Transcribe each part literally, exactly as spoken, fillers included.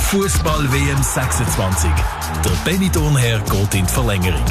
Fußball-W M sechsundzwanzig. Der Benidorm Herr geht in die Verlängerung.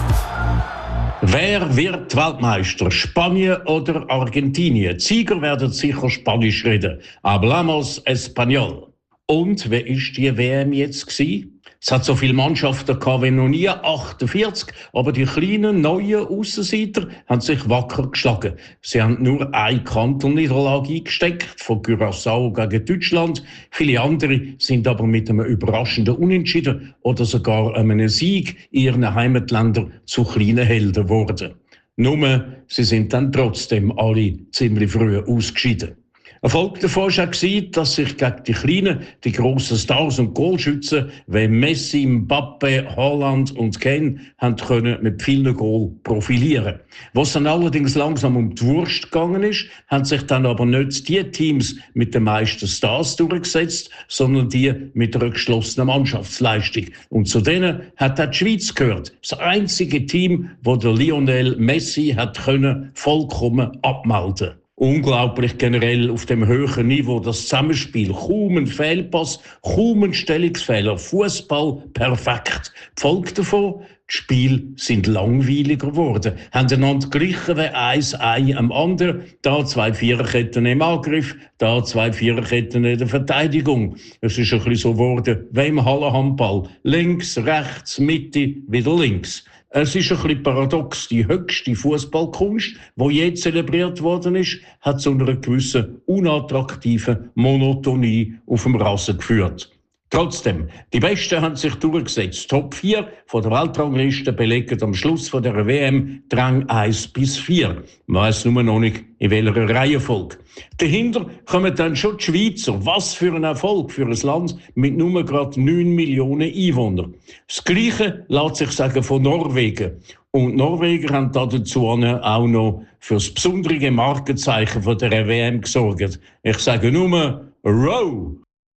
Wer wird Weltmeister? Spanien oder Argentinien? Die Sieger werden sicher Spanisch reden. Hablamos Español. Und wer ist die W M jetzt gewesen? Es hat so viele Mannschaften gehabt wie noch nie, achtundvierzig, aber die kleinen, neuen Aussenseiter haben sich wacker geschlagen. Sie haben nur eine Kantelniederlage eingesteckt, von Curaçao gegen Deutschland. Viele andere sind aber mit einem überraschenden Unentschieden oder sogar einem Sieg in ihren Heimatländern zu kleinen Helden geworden. Nur, sie sind dann trotzdem alle ziemlich früh ausgeschieden. Erfolg davon war auch, dass sich gegen die kleinen, die grossen Stars und Goalschützen wie Messi, Mbappe, Haaland und Kane haben können mit vielen Goal profilieren. Was dann allerdings langsam um die Wurst gegangen ist, haben sich dann aber nicht die Teams mit den meisten Stars durchgesetzt, sondern die mit einer geschlossenen Mannschaftsleistung. Und zu denen hat auch die Schweiz gehört. Das einzige Team, das der Lionel Messi hat können vollkommen abmelden. Unglaublich generell auf dem höheren Niveau das Zusammenspiel. Kaum ein Fehlpass, kaum ein Stellungsfehler. Fußball perfekt. Die Folge davon, die Spiele sind langweiliger geworden. Haben einander gleichen wie eins Ei am anderen. Da zwei Viererketten im Angriff, da zwei Viererketten in der Verteidigung. Es ist ein bisschen so geworden wie im Hallenhandball. Links, rechts, Mitte, wieder links. Es ist ein bisschen paradox. Die höchste Fußballkunst, die je zelebriert worden ist, hat zu einer gewissen unattraktiven Monotonie auf dem Rasen geführt. Trotzdem, die Besten haben sich durchgesetzt. Top vier von der Weltrangliste belegen am Schluss von der W M Rang eins bis vier. Man weiss nur noch nicht, in welcher Reihenfolge. Dahinter kommen dann schon die Schweizer. Was für ein Erfolg für ein Land mit nur gerade neun Millionen Einwohnern. Das Gleiche lässt sich sagen von Norwegen. Und die Norweger haben dazu auch noch für das besondere Markenzeichen von der W M gesorgt. Ich sage nur Row.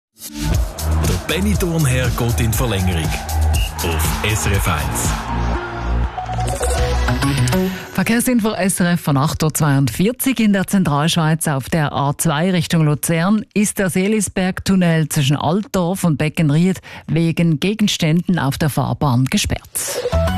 Der Benidorm Herr geht in die Verlängerung. Auf S R F eins. Verkehrsinfo S R F von acht Uhr zweiundvierzig in der Zentralschweiz auf der A zwei Richtung Luzern ist der Seelisberg-Tunnel zwischen Altdorf und Beckenried wegen Gegenständen auf der Fahrbahn gesperrt.